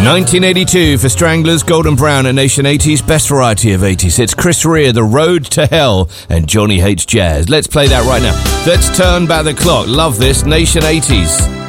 1982 for Stranglers, Golden Brown at Nation 80's best variety of 80s. It's Chris Rea, The Road to Hell, and Johnny Hates Jazz. Let's play that right now. Let's turn back the clock. Love this. Nation 80s.